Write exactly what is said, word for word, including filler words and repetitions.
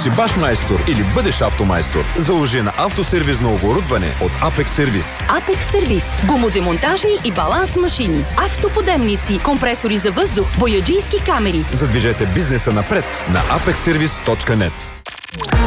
Си баш майстор или бъдеш автомайстор, заложи на автосервизно оборудване от Apex Service. Apex Service. Гумодемонтажни и баланс машини, автоподемници, компресори за въздух, бояджийски камери. Задвижете бизнеса напред на апекс сервис точка нет.